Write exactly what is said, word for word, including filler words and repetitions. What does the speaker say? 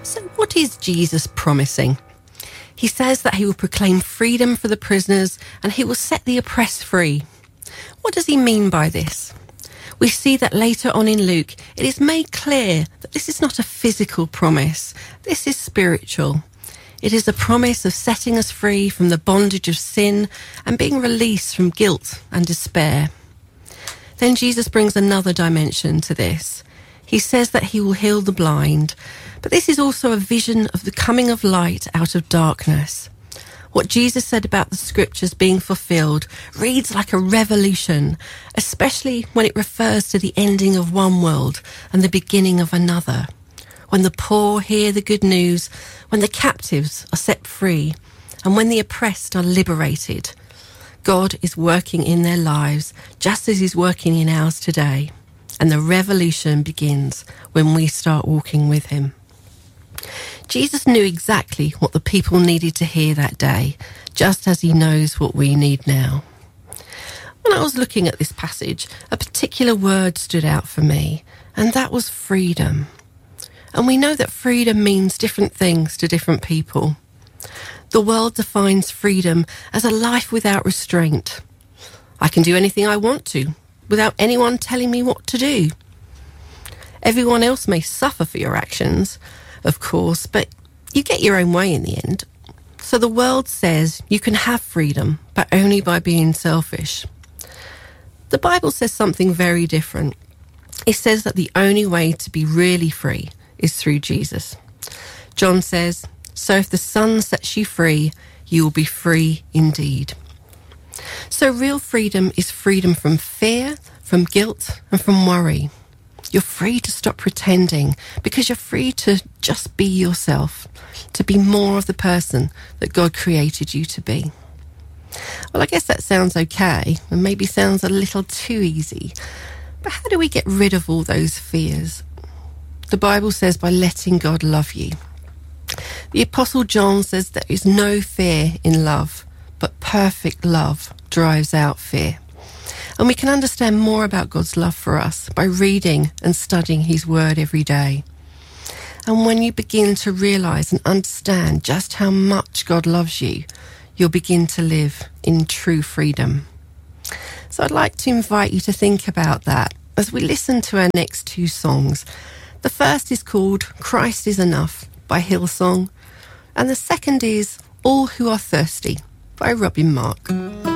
So what is Jesus promising? He says that he will proclaim freedom for the prisoners and he will set the oppressed free. What does he mean by this? We see that later on in Luke, it is made clear that this is not a physical promise. This is spiritual. It is a promise of setting us free from the bondage of sin and being released from guilt and despair. Then Jesus brings another dimension to this. He says that he will heal the blind, but this is also a vision of the coming of light out of darkness. What Jesus said about the scriptures being fulfilled reads like a revolution, especially when it refers to the ending of one world and the beginning of another. When the poor hear the good news, when the captives are set free, and when the oppressed are liberated, God is working in their lives just as he's working in ours today. And the revolution begins when we start walking with him. Jesus knew exactly what the people needed to hear that day, just as he knows what we need now. When I was looking at this passage, a particular word stood out for me, and that was freedom. And we know that freedom means different things to different people. The world defines freedom as a life without restraint. I can do anything I want to, without anyone telling me what to do. Everyone else may suffer for your actions, of course, but you get your own way in the end. So the world says you can have freedom, but only by being selfish. The Bible says something very different. It says that the only way to be really free is through Jesus. John says, "So if the Son sets you free, you will be free indeed." So real freedom is freedom from fear, from guilt, and from worry. You're free to stop pretending because you're free to just be yourself, to be more of the person that God created you to be. Well, I guess that sounds okay and maybe sounds a little too easy. But how do we get rid of all those fears? The Bible says by letting God love you. The Apostle John says there is no fear in love, but perfect love drives out fear. And we can understand more about God's love for us by reading and studying his word every day. And when you begin to realise and understand just how much God loves you, you'll begin to live in true freedom. So I'd like to invite you to think about that as we listen to our next two songs. The first is called Christ is Enough by Hillsong, and the second is All Who Are Thirsty by Robin Mark.